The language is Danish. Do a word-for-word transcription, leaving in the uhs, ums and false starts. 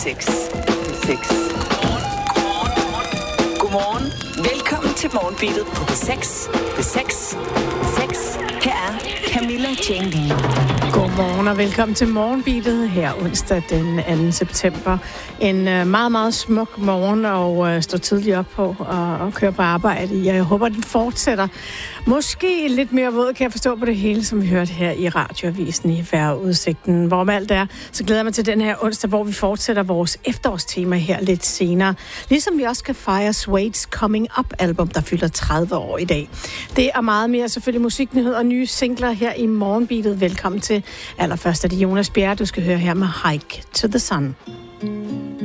seks. seks. Godmorgen. Velkommen til Morgenbeatet på P seks. P seks. P seks. Her er Camilla Jane Lea. Godmorgen og velkommen til Morgenbeatet her onsdag den anden september. En uh, meget, meget smuk morgen og uh, stå tidligt op på og, og køre på arbejde. Jeg håber, den fortsætter. Måske lidt mere våd, kan jeg forstå på det hele, som vi hørte her i radioavisen i vejrudsigten. Hvorom alt er, så glæder jeg mig til den her onsdag, hvor vi fortsætter vores efterårstema her lidt senere. Ligesom vi også skal fejre Suede's Coming Up-album, der fylder tredive år i dag. Det er meget mere selvfølgelig musiknyheder og nye singler her i Morgenbeatet. Velkommen til. Allerførst er det Jonas Bjerre, du skal høre her med Hike to the Sun.